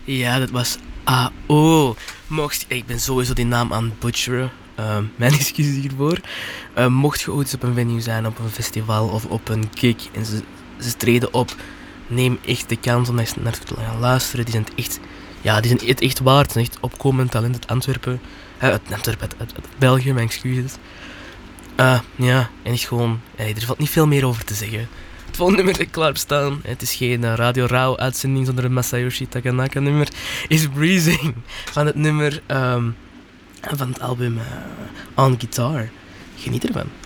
Ja, dat was AO. Ik ben sowieso die naam aan het butcheren. Mijn excuses hiervoor. Mocht je ooit op een venue zijn, op een festival of op een gig en ze treden op, neem echt de kans om naar te gaan luisteren. Die zijn het echt, ja, die zijn het echt waard. Ze zijn echt opkomend talent uit Antwerpen. Uit België, mijn excuses. Ja, en echt gewoon, er valt niet veel meer over te zeggen. Het volgende nummer dat klaar staan, het is geen Radio Rauw uitzending zonder een Masayoshi Takanaka nummer, is Breezing van het nummer van het album On Guitar. Geniet ervan.